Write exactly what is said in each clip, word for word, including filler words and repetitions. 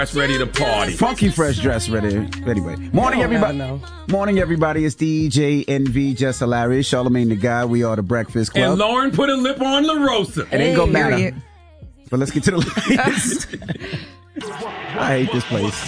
Ready to party. Funky fresh dress ready. Anyway, morning everybody. Morning everybody. It's D J N V, Just Hilarious, Charlamagne the Guy. We are the Breakfast Club. And Lauren put a lip on La Rosa. It ain't gonna matter. But let's get to the latest. I hate this place.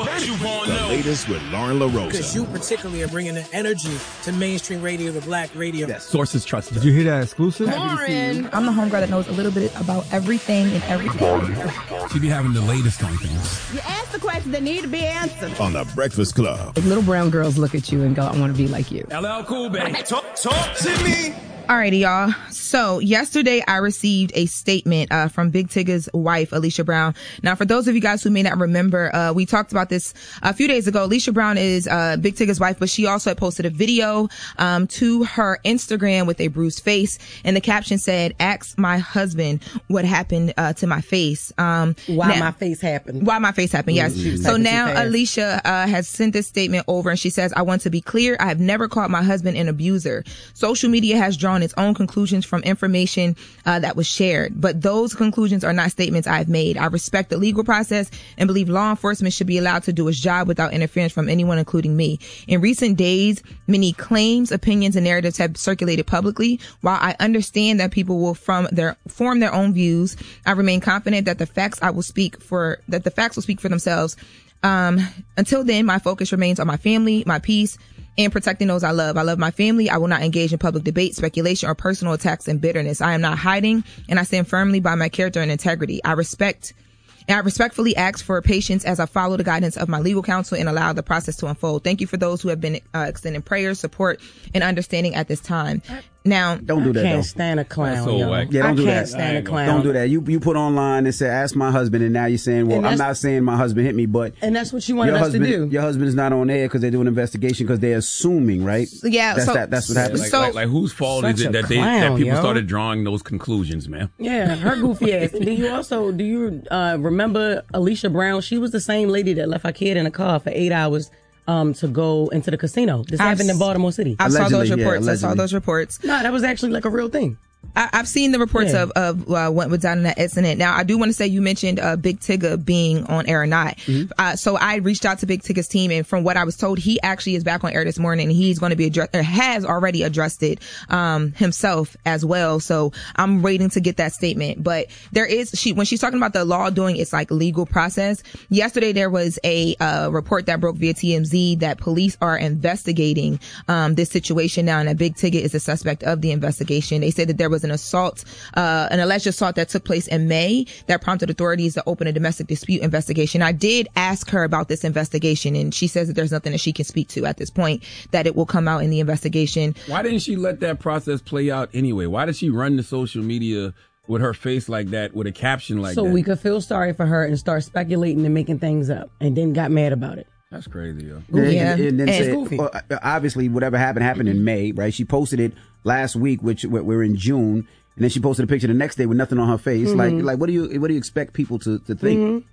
The latest with Lauren LaRosa. Because you particularly are bringing the energy to mainstream radio, the black radio. Yes. Sources trusted. Did you hear that exclusive? Lauren. I'm the homegirl that knows a little bit about everything and everything. She be having the latest on things. You ask the questions that need to be answered. On the Breakfast Club. Like little brown girls look at you and go, I want to be like you. L L Cool, baby. Talk, talk to me. Alrighty, y'all. So yesterday I received a statement uh, from Big Tigger's wife, Alicia Brown. Now, for those of you guys who may not remember, uh, we talked about this a few days ago. Alicia Brown is uh, Big Tigger's wife, but she also had posted a video um, to her Instagram with a bruised face, and the caption said, "Ask my husband what happened uh, to my face." Um, why now, my face happened. Why my face happened, yes. Mm-hmm. So now Alicia uh, has sent this statement over, and she says, "I want to be clear. I have never called my husband an abuser. Social media has drawn its own conclusions from information uh, that was shared, but those conclusions are not statements I've made. I respect the legal process and believe law enforcement should be allowed to do its job without interference from anyone, including me. In recent days, many claims, opinions, and narratives have circulated publicly. While I understand that people will from their form their own views, I remain confident that the facts I will speak for that the facts will speak for themselves. Um, until then, my focus remains on my family, my peace, and protecting those I love. I love my family. I will not engage in public debate, speculation, or personal attacks and bitterness. I am not hiding, and I stand firmly by my character and integrity. I respect And I respectfully ask for patience as I follow the guidance of my legal counsel and allow the process to unfold. Thank you for those who have been uh, extending prayers, support, and understanding at this time. Now, don't do that. I can't though. stand a clown. So yo. whack. Yeah, don't I do can't that. stand a clown. Don't do that. You you put online and say, "Ask my husband," and now you're saying, "Well, And I'm that's- not saying my husband hit me," but And that's what you wanted your us husband, to do. your husband is not on air because they're doing an investigation because they're assuming, right? Yeah, that's so- that. That's what Yeah, happened. like, So- like, like whose fault is Such it a that they clown, that people yo. started drawing those conclusions, man? Yeah, her goofy ass. Do you also do you uh, remember Alicia Brown? She was the same lady that left her kid in a car for eight hours um, to go into the casino. This I've happened in s- Baltimore City. I saw those Allegedly, yeah, reports. I saw allegedly. those reports. No, that was actually like a real thing. I, I've seen the reports Yeah. of, of uh, what was done in that incident. Now, I do want to say you mentioned uh, Big Tigger being on air or not. Mm-hmm. Uh, so I reached out to Big Tigger's team, and from what I was told, he actually is back on air this morning, and he's going to be address- or has already addressed it um, himself as well. So I'm waiting to get that statement. But there is she when she's talking about the law doing its like legal process. Yesterday there was a uh, report that broke via T M Z that police are investigating um, this situation now, and that Big Tigger is a suspect of the investigation. They said that there was an assault. Uh, an alleged assault that took place in May that prompted authorities to open a domestic dispute investigation. I did ask her about this investigation, and she says that there's nothing that she can speak to at this point, that it will come out in the investigation. Why didn't she let that process play out anyway? Why did she run to social media with her face like that, with a caption like so that? we could feel sorry for her and start speculating and making things up, and then got mad about it. That's crazy, yo. And, Yeah. and, and then And- say, Goofy. well, obviously, whatever happened happened in May, right? She posted it last week, which we're we're in June, and then she posted a picture the next day with nothing on her face. Mm-hmm. Like, like, what do you what do you expect people to to think? Mm-hmm.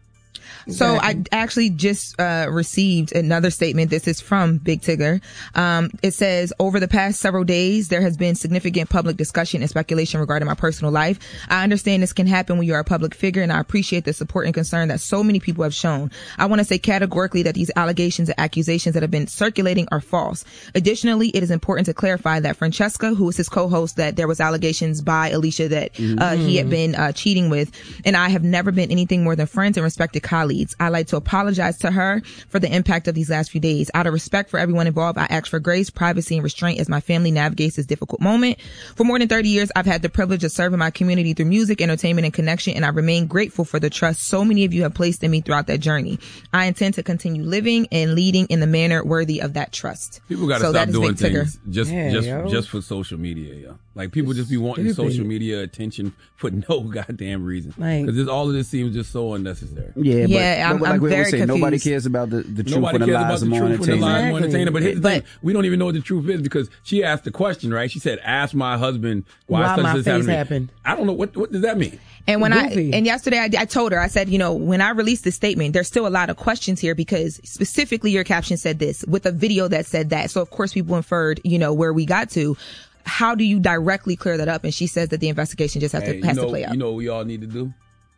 So I actually just uh, received another statement. This is from Big Tigger. Um, it says, over the past several days, there has been significant public discussion and speculation regarding my personal life. I understand this can happen when you're a public figure, and I appreciate the support and concern that so many people have shown. I want to say categorically that these allegations and accusations that have been circulating are false. Additionally, it is important to clarify that Francesca, who is his co-host, that there was allegations by Alicia that uh, he had been uh, cheating with, and I have never been anything more than friends and respected colleagues. I'd like to apologize to her for the impact of these last few days. Out of respect for everyone involved, I ask for grace, privacy, and restraint as my family navigates this difficult moment. For more than thirty years, I've had the privilege of serving my community through music, entertainment, and connection, and I remain grateful for the trust so many of you have placed in me throughout that journey. I intend to continue living and leading in the manner worthy of that trust. People got to So that stop is doing Big Tigger. things just Yeah, just yo. just for social media, yo. Like people just be wanting Stupid. social media attention for no goddamn reason. Like- Because all of this seems just so unnecessary. Yeah, Yeah, but, I'm- but like I'm we very always say, nobody confused. cares about the, the truth Nobody and the cares about lies the of more truth and the lies entertainment. of more entertainment. But here's the But- thing, we don't even know what the truth is because she asked the question, right? She said, "Ask my husband why, Why such my this face happened." to me." happened. I don't know what what does that mean. And when Goofy. I, and yesterday I, I told her, I said, you know, when I released this statement, there's still a lot of questions here because specifically your caption said this with a video that said that. So of course people inferred, you know, where we got to. How do you directly clear that up? And she says that the investigation just has Hey, to, has you know, to play out. You know what we all need to do?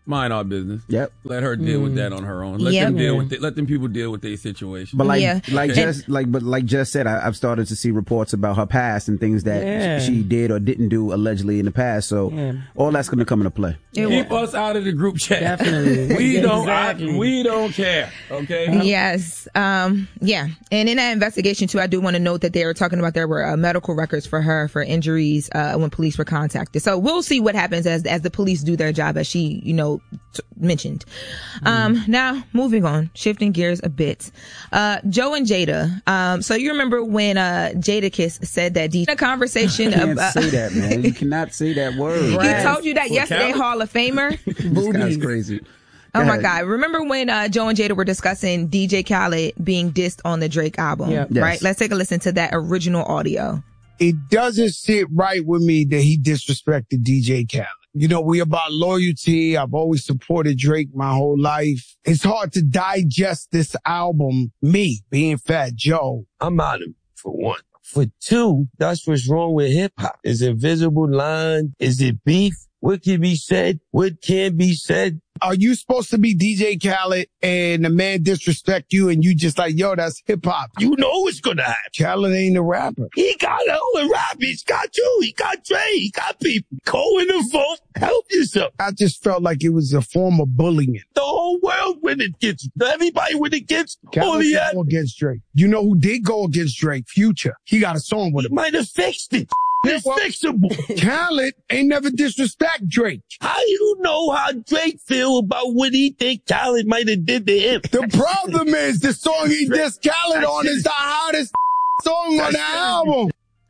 mind our business. Yep. Let her deal mm. with that on her own. Let yep. them deal with it. Let them people deal with their situation. But like, yeah. like okay. just like, but like just said, I, I've started to see reports about her past and things that yeah. she did or didn't do allegedly in the past. So yeah. all that's going to come into play. It Keep will. us out of the group chat. Definitely. we don't. Exactly. I, we don't care. Okay. Yes. Um. Yeah. And in that investigation too, I do want to note that they were talking about there were uh, medical records for her for injuries uh, when police were contacted. So we'll see what happens as as the police do their job, as she, you know, t- mentioned. Mm. Um, now moving on, shifting gears a bit. Uh, Joe and Jada. Um, so you remember when uh, Jadakiss said that D- a conversation. You can't about, say that, man. You cannot say that word. He Right. told you that For yesterday, Cal- Hall of Famer. This guy's crazy. Go oh my ahead. God. Remember when uh, Joe and Jada were discussing D J Khaled being dissed on the Drake album? Yep. Yes. Right? Let's take a listen to that original audio. It doesn't sit right with me that he disrespected D J Khaled. You know, we about loyalty. I've always supported Drake my whole life. It's hard to digest this album, me being Fat Joe. I'm out of it, for one. For two, that's what's wrong with hip hop. Is it visible line? Is it beef? What can be said? What can be said? Are you supposed to be D J Khaled and the man disrespect you and you just like, yo, that's hip hop? You know what's gonna happen. Khaled ain't a rapper. He got all the rap. He's got you. He got Dre. He got people. Go in the vote. Help yourself. I just felt like it was a form of bullying. The whole world went against everybody went against Khaled only didn't go against Drake. You know who did go against Drake? Future. He got a song with He him. might have fixed it. It's Well, fixable. Khaled ain't never disrespect Drake. How you know how Drake feel about what he think Khaled might have did to him? The problem is the song he dissed Khaled on is the hottest song on the album.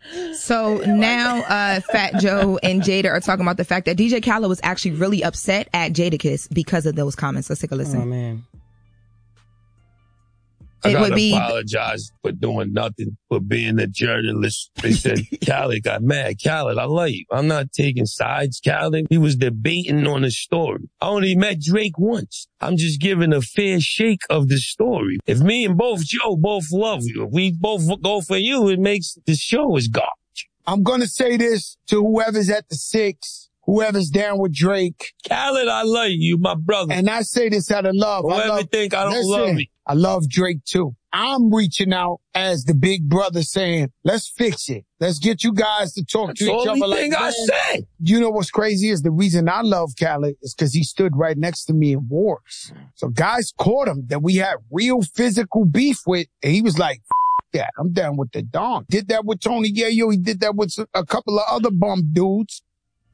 So now uh, Fat Joe and Jada are talking about the fact that D J Khaled was actually really upset at Jadakiss because of those comments. Let's take a listen. Oh, man. I It gotta would be- apologize for doing nothing, for being a journalist. They said, Khaled got mad. Khaled, I love you. I'm not taking sides, Khaled. He was debating on the story. I only met Drake once. I'm just giving a fair shake of the story. If me and both Joe both love you, if we both go for you, it makes the show is garbage. I'm going to say this to whoever's at the six, whoever's down with Drake. Khaled, I love you. You my brother. And I say this out of love. I Whoever love, think I don't listen, love you. I love Drake too. I'm reaching out as the big brother saying, let's fix it. Let's get you guys to talk That's to the each only other like thing I man. said. You know what's crazy is the reason I love Khaled is because he stood right next to me in wars. So guys caught him that we had real physical beef with, and he was like, F- that. I'm down with the Don. Did that with Tony Yayo. He did that with a couple of other bum dudes.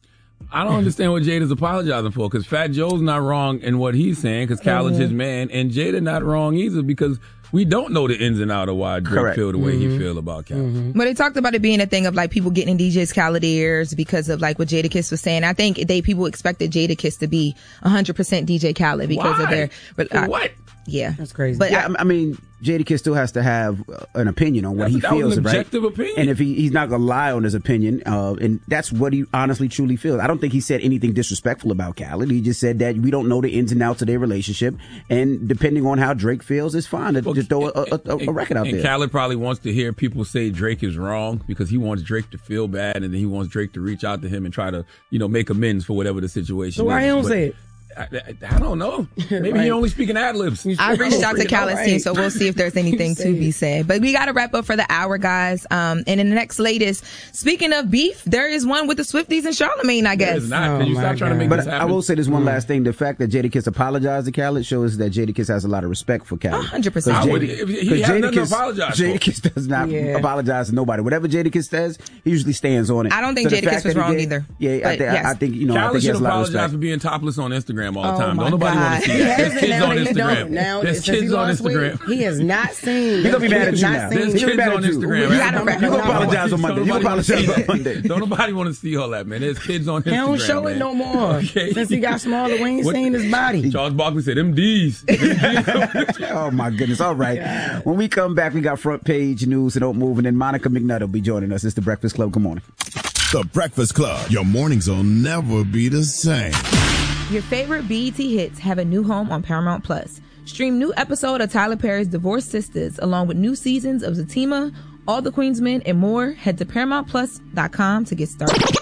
I don't understand what Jada's apologizing for, because Fat Joe's not wrong in what he's saying, because Khaled's Mm-hmm. his man, and Jada not wrong either, because we don't know the ins and outs of why Drake Correct. feel the way Mm-hmm. he feel about Khaled. Mm-hmm. But they talked about it being a thing of like people getting in D J's Khaled ears because of like what Jadakiss was saying. I think they people expected Jadakiss to be one hundred percent D J Khaled because Why? of their. For uh, what? Yeah. That's crazy. But Yeah, I, I mean, Jadakiss still has to have uh, an opinion on what That's- he that was feels, an right? objective opinion. And if he, he's not going to lie on his opinion, uh, and that's what he honestly, truly feels. I don't think he said anything disrespectful about Khaled. He just said that we don't know the ins and outs of their relationship, and depending on how Drake feels, it's fine to Well, just throw a, a, a, a record out and there. Khaled probably wants to hear people say Drake is wrong, because he wants Drake to feel bad, and then he wants Drake to reach out to him and try to, you know, make amends for whatever the situation So why is. he don't But say it? I, I, I don't know. Maybe Right. he only speaking ad libs. I reached out to Khaled's Right. team, so we'll see if there's anything to be said. But we got to wrap up for the hour, guys. Um, and in the next latest, speaking of beef, there is one with the Swifties and Charlamagne, I guess. It's not. Oh, Can you my stop trying to God. make But this I happen? will say this one last thing. The fact that Jadakiss apologized to Khaled shows that Jadakiss has a lot of respect for Khaled. one hundred percent. I would- if he has nothing to apologize for. Jadakiss does not Yeah. apologize to nobody. Whatever Jadakiss says, he usually stands on it. I don't think So the Jadakiss fact was that he wrong did- either. Yeah, I, But think, yes. I think, you know, I Khaled think he should has a lot of apologize respect. for being topless on Instagram all the Oh, time. my Don't nobody want God. to see that. There's Yes, kids now on they Instagram. don't. Now, There's since he kids on lost weight, Instagram. He has not seen. He's gonna be mad at He's you not now. seen- There's He'll be kids mad on at you. Instagram. You man. gotta Don't wrap it nobody up. wanna apologize see- on Monday. don't You nobody wanna apologize see- on Monday. Don't nobody want to see all that, man. There's kids on Instagram. He don't show man. it no more. Okay. Since he got smaller, we ain't What- seen his body. Charles Barkley said, "M Ds." M Ds. Oh my goodness. All right. When we come back, we got front page news, so don't move. And then Monica McNutt will be joining us. It's the Breakfast Club. Good morning. The Breakfast Club. Your mornings will never be the same. Your favorite B E T hits have a new home on Paramount Plus. Stream new episode of Tyler Perry's Divorced Sisters along with new seasons of Zatima, All the Queen's Men, and more. Head to paramount plus dot com to get started.